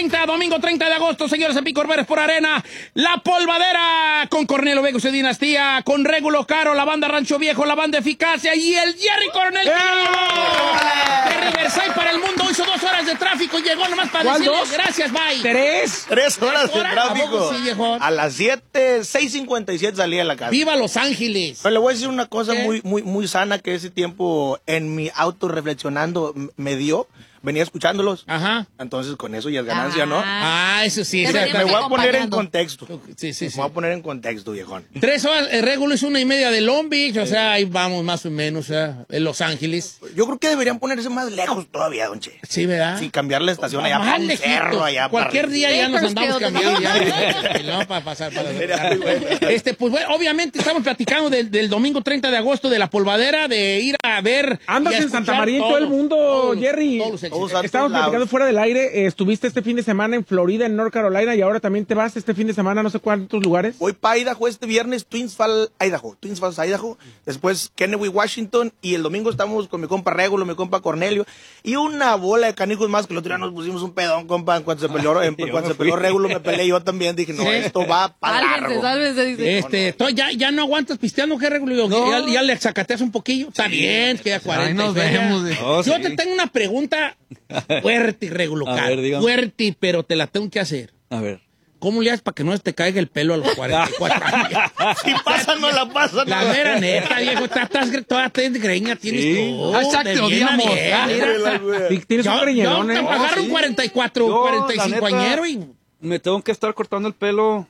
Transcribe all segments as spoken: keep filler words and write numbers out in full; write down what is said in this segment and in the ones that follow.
treinta, domingo treinta de agosto, señores, en Pico Corberes por Arena. La Polvadera con Cornelio Vega y su dinastía, con Régulo Caro, la banda Rancho Viejo, la banda Eficacia y el Jerry Coronel. ¡Eh! De Riverside para el mundo hizo dos horas de tráfico y llegó nomás para decirle dos? gracias, bye. ¿Tres? Tres horas ¿Tres de horas? tráfico. Sí, viejón. A las siete, seis cincuenta y siete salí de la casa. ¡Viva Los Ángeles! Pero le voy a decir una cosa ¿Qué? muy, muy, muy sana que ese tiempo en mi auto reflexionando m- me dio. Venía escuchándolos. Ajá. Entonces con eso ya es ganancia, ¿no? Ah, eso sí. Te sí, venimos Me voy a poner en acompañando. contexto. Sí, sí, Me sí. voy a poner en contexto, viejón. Tres horas, el Régulo es una y media de Long Beach, o sea, ahí vamos más o menos, o sea, en Los Ángeles. Yo creo que deberían ponerse más lejos todavía, don Che. Sí, ¿verdad? Sí, cambiar la estación allá Más para un lejito. cerro, allá Cualquier para día ya nos andamos Bakersfield, cambiando. Ya, no, para pasar. Para este, pues bueno, obviamente estamos platicando del, del domingo treinta de agosto de la Polvadera, de ir a ver. Andas y a en escuchar Santa María en todo el mundo, todos- Jerry. todos los éxitos. Todos santos Estábamos lados. platicando fuera del aire. eh, estuviste este fin de semana en Florida, en North Carolina, y ahora también te vas este fin de semana a no sé cuántos lugares. Voy para Idaho este viernes, Twins Falls, Idaho. Twins Falls, Idaho. Después Kennewick, Washington. Y el domingo estamos con mi compa Régulo, mi compa Cornelio. Y una bola de canijos más que el otro día nos pusimos un pedón, compa. En cuanto se peleó, en, cuando se peleó Régulo, me peleé yo también. Dije, no, Sí. esto va para Sálvense, largo. sálvense, dice. Este, to- ya, ya no aguantas pisteando, ¿qué Régulo? Ya, ya le sacateas un poquillo. Está bien, que ya cuarenta. Ahí nos y feria. vemos, eh. Oh, Yo sí. te tengo una pregunta fuerte, Régulo, A Caro. ver, dígame. Fuerte, pero te la tengo que hacer. A ver. ¿Cómo le haces para que no se te caiga el pelo a los cuarenta y cuatro años? Si pasa, no la pasa. La no. mera neta, viejo, estás, estás, toda te greña tienes Sí. tú. Hashtag de te bien a odiamos. bien, Ah, mira. Sí, tienes un Yo, greñerón, yo ¿eh? te agarro sí. un cuarenta y cuatro, Yo, cuarenta y la cinco neta, añero y... Me tengo que estar cortando el pelo.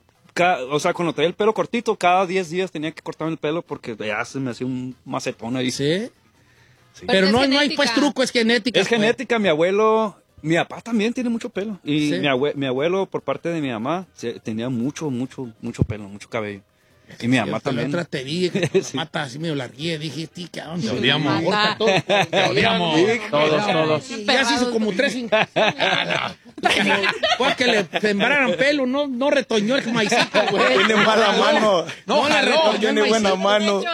ca- o sea, cuando traía el pelo cortito, cada diez días tenía que cortarme el pelo porque ya se me hacía un macetón ahí. Sí. Sí. Pero es no, no hay genética. pues truco, es genética. Es pues. genética, mi abuelo, mi papá también tiene mucho pelo. Y Sí. mi, abue- mi abuelo, por parte de mi mamá, se- tenía mucho, mucho, mucho pelo, mucho cabello. Y mi mamá Yo también. La otra te vi, que Sí. mata así medio largué, dije, "Tí, cabrón, te odiamos. Ahorita todo- Te odiamos. Todos, todos. Ya se hizo como tres... in- Pues que le sembraran pelo, no, no retoñó el maicito, güey. Tiene mala mano. No, le retoñó el Tiene buena maicito. mano.